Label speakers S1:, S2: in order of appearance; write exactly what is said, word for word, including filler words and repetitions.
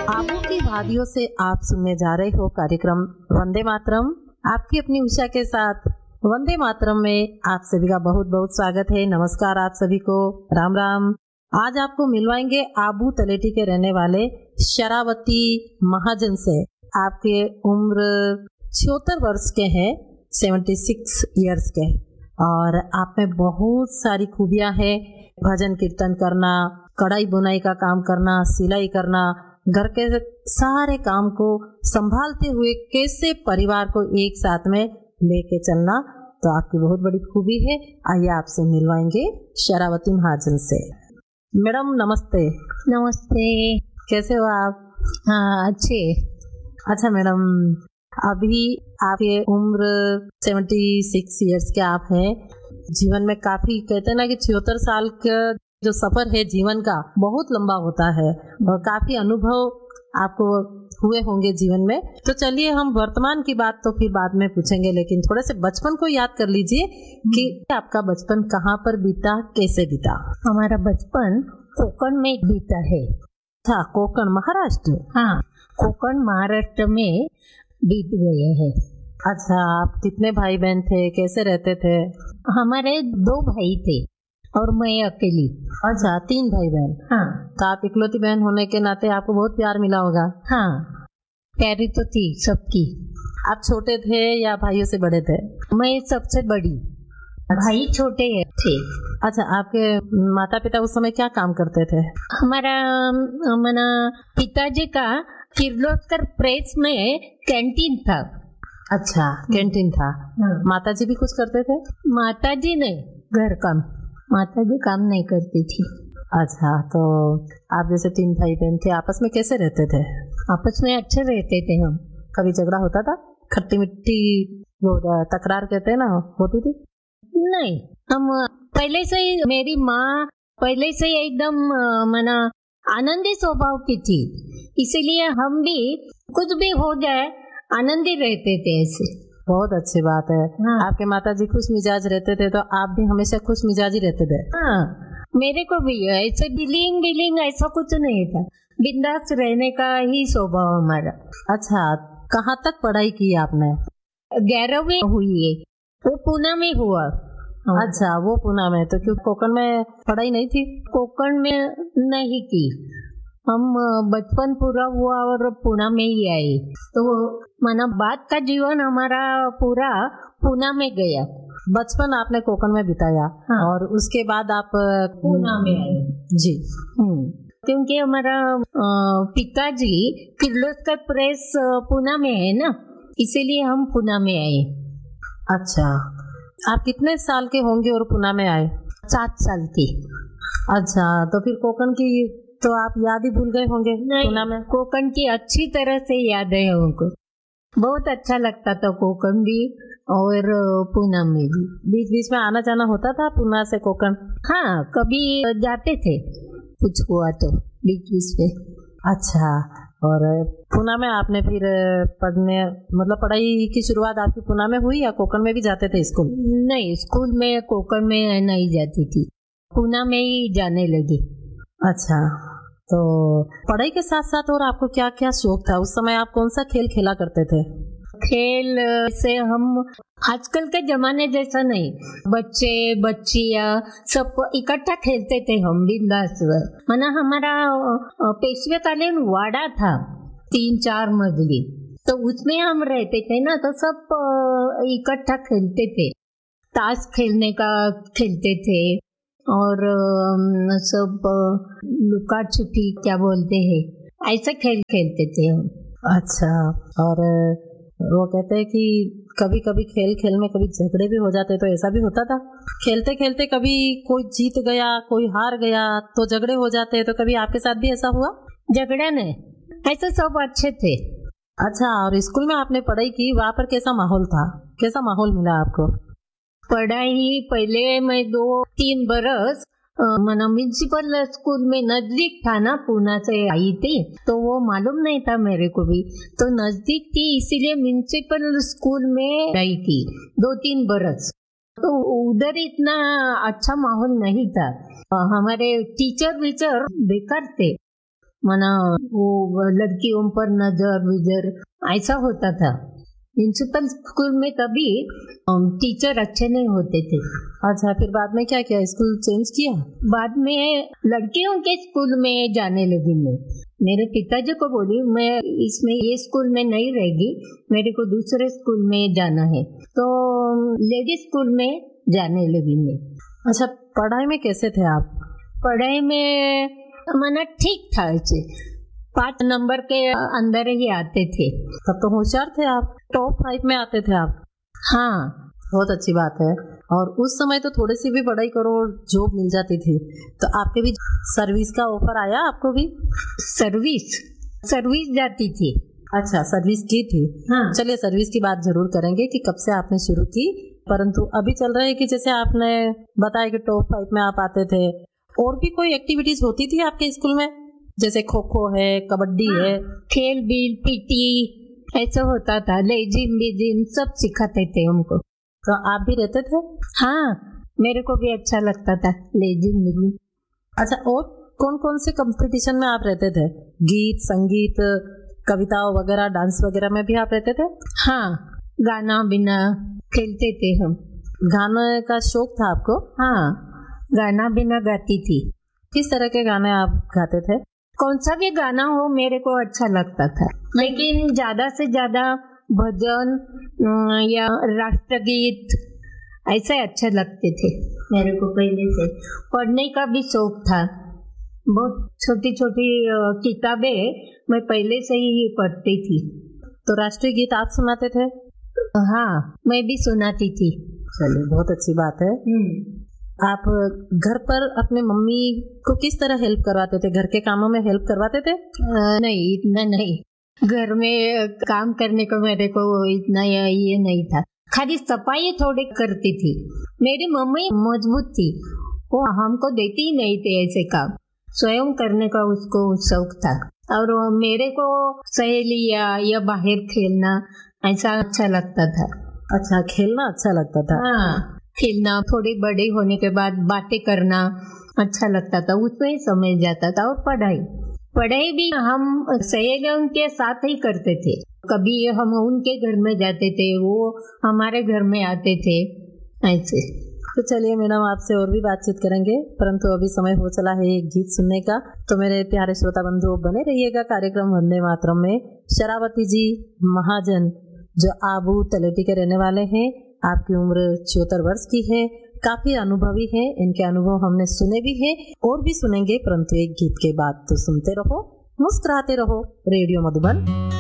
S1: आबू की वादियों से आप सुनने जा रहे हो कार्यक्रम वंदे मातरम। आपकी अपनी उषा के साथ वंदे मातरम में आप सभी का बहुत बहुत स्वागत है। नमस्कार आप सभी को, राम राम। आज आपको मिलवाएंगे आबू तलेटी के रहने वाले शरावती महाजन से। आपके उम्र छिहत्तर वर्ष के हैं, सेवेंटी सिक्स ईयर्स के, और आप में बहुत सारी खूबियां हैं। भजन कीर्तन करना, कढ़ाई बुनाई का काम करना, सिलाई करना, घर के सारे काम को संभालते हुए कैसे परिवार को एक साथ में लेके चलना, तो आपकी बहुत बड़ी खूबी है। आइए आपसे मिलवाएंगे शरावती महाजन से। मैडम नमस्ते।
S2: नमस्ते।
S1: कैसे हो आप?
S2: हाँ अच्छे।
S1: अच्छा मैडम, अभी आपकी उम्र सेवेंटी सिक्स ईयर्स के आप हैं। जीवन में काफी, कहते हैं ना कि छिहत्तर साल का जो सफर है जीवन का बहुत लंबा होता है और काफी अनुभव आपको हुए होंगे जीवन में। तो चलिए हम वर्तमान की बात तो फिर बाद में पूछेंगे, लेकिन थोड़े से बचपन को याद कर लीजिए कि आपका बचपन कहाँ पर बीता, कैसे बीता?
S2: हमारा बचपन कोकण में बीता है।
S1: अच्छा, कोकण महाराष्ट्र?
S2: हाँ, कोकण महाराष्ट्र में बीत गए हैं।
S1: अच्छा, आप कितने भाई बहन थे, कैसे रहते थे?
S2: हमारे दो भाई थे और मैं अकेली।
S1: अच्छा, तीन भाई बहन।
S2: हाँ।
S1: तो आप इकलौती बहन होने के नाते आपको बहुत प्यार मिला होगा।
S2: हाँ, प्यारी तो थी सबकी।
S1: आप छोटे थे या भाइयों से बड़े थे?
S2: मैं सबसे बड़ी। अच्छा। भाई छोटे थे।
S1: अच्छा, आपके माता पिता उस समय क्या काम करते थे?
S2: हमारा मना पिताजी का किर्लोस्कर प्रेस में कैंटीन था।
S1: अच्छा, कैंटीन था।
S2: हाँ।
S1: माताजी भी कुछ करते थे?
S2: माताजी नहीं, घर काम। माताजी काम नहीं करती थी।
S1: अच्छा, तो आप जैसे तीन भाई बहन थे, आपस में कैसे रहते थे?
S2: आपस में अच्छे रहते थे हम।
S1: कभी झगड़ा होता था? खट्टी मिट्टी वो तकरार कहते हैं ना, होती थी?
S2: नहीं, हम पहले से ही, मेरी माँ पहले से ही एकदम मना आनंदी स्वभाव की थी, इसीलिए हम भी कुछ भी हो जाए आनंदी रहते थे ऐसे।
S1: बहुत अच्छी बात है। हाँ। आपके माताजी खुश मिजाज रहते थे तो आप भी हमेशा खुश मिजाज ही रहते थे?
S2: हाँ, मेरे को भी ऐसे बिलिंग बिलिंग ऐसा कुछ नहीं था, बिंदास रहने का ही स्वभाव हमारा।
S1: अच्छा, कहाँ तक पढ़ाई की आपने?
S2: ग्यारहवीं हुई है, वो पुणे में हुआ।
S1: अच्छा, वो पुणे में, तो क्यों कोकण में पढ़ाई नहीं थी?
S2: कोकण में नहीं की, हम बचपन पूरा हुआ और पुणे में ही आए, तो माना बाद का जीवन हमारा पूरा पुणे में गया।
S1: बचपन आपने कोकण में बिताया। हाँ। और उसके बाद आप
S2: पुणे में आए?
S1: जी।
S2: हम्म, क्योंकि हमारा पिताजी किर्लोस्कर प्रेस पुणे में है ना, इसीलिए हम पुणे में आए।
S1: अच्छा, आप कितने साल के होंगे और पुणे में आए?
S2: सात साल की।
S1: अच्छा, तो फिर कोकण की तो आप याद ही भूल गए होंगे?
S2: पुणे में कोकण की अच्छी तरह से याद है हमको, बहुत अच्छा लगता था कोकण भी और पुणे में भी।
S1: बीच बीच में आना जाना होता था पुणे से कोकण?
S2: हाँ, कभी जाते थे, कुछ हुआ तो बीच बीच में।
S1: अच्छा, और पुणे में आपने फिर पढ़ने, मतलब पढ़ाई की शुरुआत आपकी पुणे में हुई या कोकण में भी जाते थे स्कूल?
S2: नहीं, स्कूल में कोकण में नहीं जाती थी, पुणे में ही जाने लगी।
S1: अच्छा, तो पढ़ाई के साथ साथ और आपको क्या क्या शौक था? उस समय आप कौन सा खेल खेला करते थे?
S2: खेल से हम आजकल के जमाने जैसा नहीं, बच्चे बच्चियां सब इकट्ठा खेलते थे हम बिंदास। माना हमारा पेशवेकालीन वाड़ा था, तीन चार मजली, तो उसमें हम रहते थे ना, तो सब इकट्ठा खेलते थे। ताश खेलने का खेलते थे और सब लुका छुपी क्या बोलते हैं, ऐसा खेल खेलते थे हम।
S1: अच्छा, और वो कहते हैं कि कभी कभी खेल खेल में कभी झगड़े भी हो जाते, तो ऐसा भी होता था? खेलते खेलते कभी कोई जीत गया, कोई हार गया, तो झगड़े हो जाते, तो कभी आपके साथ भी ऐसा हुआ?
S2: झगड़ा नहीं, ऐसे सब अच्छे थे।
S1: अच्छा, और स्कूल में आपने पढ़ाई की, वहाँ पर कैसा माहौल था, कैसा माहौल मिला आपको?
S2: पढ़ाई पहले मैं दो तीन बरस मना म्यूनसिपल स्कूल में नजदीक था ना, पुणे से आई थी, तो वो मालूम नहीं था मेरे को भी, तो नजदीक थी इसीलिए म्यूनसिपल स्कूल में रही थी दो तीन बरस। तो उधर इतना अच्छा माहौल नहीं था, हमारे टीचर वीचर बेकार थे, माना वो लड़कियों पर नजर विजर ऐसा होता था। प्रिंसिपल स्कूल में तभी टीचर अच्छे नहीं होते थे।
S1: अच्छा, फिर बाद में क्या किया, स्कूल चेंज किया?
S2: बाद में लड़कियों के स्कूल में जाने लगी मैं। मेरे पिताजी को बोली मैं इसमें ये स्कूल में नहीं रहेगी, मेरे को दूसरे स्कूल में जाना है, तो लेडीज स्कूल में जाने लगी मैं।
S1: अच्छा, पढ़ाई में कैसे थे आप?
S2: पढ़ाई में माना ठीक था, ऐसे पाँच नंबर के अंदर ही आते थे।
S1: तब तो होशियार थे आप, टॉप फाइव में आते थे आप।
S2: हाँ,
S1: बहुत अच्छी बात है। और उस समय तो थोड़ी सी भी पढ़ाई करो जॉब मिल जाती थी, तो आपके भी सर्विस का ऑफर आया? आपको भी
S2: सर्विस सर्विस जाती थी।
S1: अच्छा, सर्विस की थी।
S2: हाँ।
S1: चलिए, सर्विस की बात जरूर करेंगे कि कब से आपने शुरू की, परंतु अभी चल रहा है कि जैसे आपने बताया कि टॉप फाइव में आप आते थे, और भी कोई एक्टिविटीज होती थी आपके स्कूल में, जैसे खो खो है, कबड्डी
S2: हाँ,
S1: है,
S2: खेल बील पीटी ऐसा होता था, लेजिम बेजिम सब सिखाते थे हमको।
S1: तो आप भी रहते थे?
S2: हाँ, मेरे को भी अच्छा लगता था लेजिम बेजिम।
S1: अच्छा, और कौन कौन से कंपटीशन में आप रहते थे? गीत, संगीत, कविताओं वगैरह, डांस वगैरह में भी आप रहते थे?
S2: हाँ, गाना बिना खेलते थे हम।
S1: गाने का शौक था आपको?
S2: हाँ, गाना बिना गाती थी।
S1: किस तरह के गाने आप गाते थे?
S2: कौन सा भी गाना हो मेरे को अच्छा लगता था, लेकिन ज्यादा से ज्यादा भजन या राष्ट्रगीत ऐसे अच्छे लगते थे मेरे को पहले से। पढ़ने का भी शौक था, बहुत छोटी छोटी किताबें मैं पहले से ही पढ़ती थी।
S1: तो राष्ट्रीय गीत आप सुनाते थे?
S2: हाँ, मैं भी सुनाती थी।
S1: चलिए, बहुत अच्छी बात है। आप घर पर अपने मम्मी को किस तरह हेल्प करवाते थे? घर के कामों में हेल्प करवाते थे?
S2: आ, नहीं, इतना नहीं। घर में काम करने को मेरे को इतना ये नहीं था, खाली सफाई थोड़ी करती थी। मेरी मम्मी मजबूत थी, वो हमको देती ही नहीं थे ऐसे काम, स्वयं करने का उसको शौक था। और मेरे को सहेलियाँ या बाहर खेलना ऐसा अच्छा लगता था।
S1: अच्छा, खेलना अच्छा लगता था।
S2: हाँ, खेलना, थोड़ी बड़ी होने के बाद बातें करना अच्छा लगता था, उसमें समय जाता था। और पढ़ाई पढ़ाई भी हम सहेलियों के साथ ही करते थे। कभी हम उनके घर में जाते थे, वो हमारे घर में आते थे, ऐसे।
S1: तो चलिए मैडम, आपसे और भी बातचीत करेंगे, परंतु अभी समय हो चला है एक गीत सुनने का। तो मेरे प्यारे श्रोता बंधु, बने रहिएगा कार्यक्रम वंदे मातरम में। शरावती जी महाजन जो आबू तलेटी के रहने वाले हैं, आपकी उम्र छिहत्तर वर्ष की है, काफी अनुभवी है। इनके अनुभव हमने सुने भी हैं और भी सुनेंगे, परंतु एक गीत के बाद। तो सुनते रहो, मुस्कुराते रहो, रेडियो मधुबन।